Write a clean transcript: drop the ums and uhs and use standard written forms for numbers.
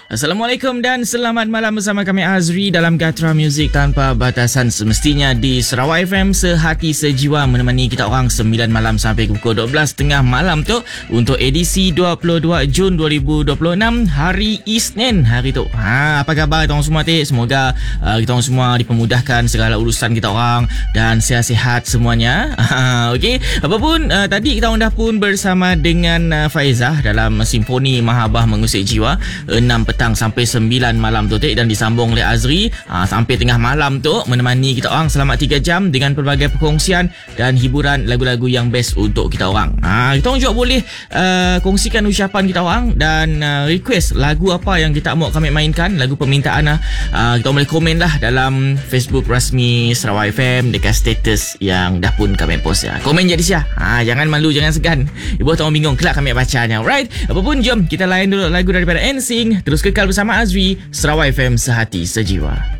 Assalamualaikum dan selamat malam bersama kami Azri dalam Gatra Music Tanpa Batasan, semestinya di Sarawak FM, sehati sejiwa menemani kita orang 9 malam sampai pukul 12 tengah malam tu untuk edisi 22 Jun 2026 hari Isnin hari tu. Apa khabar kita orang semua tik? Semoga kita orang semua dipermudahkan segala urusan kita orang dan sihat-sihat semuanya. Okey, apapun tadi kita orang dah pun bersama dengan Faizah dalam Simfoni Mahabah Mengusik Jiwa 6 petang sampai 9 malam tu dan disambung oleh Azri sampai tengah malam tu menemani kita orang selama 3 jam dengan pelbagai perkongsian dan hiburan lagu-lagu yang best untuk kita orang. Kita orang juga boleh kongsikan ucapan kita orang dan request lagu apa yang kita mahu kami mainkan, lagu permintaan kita boleh komen lah dalam Facebook rasmi Sarawak FM dekat status yang dah pun kami post ya. Komen je di siya. Jangan malu, jangan segan. Ibu tak bingung kelak kami bacanya. Right? Apapun, jom kita layan dulu lagu daripada NSYNC. Terus kekal bersama Azri, Sarawak FM, sehati sejiwa.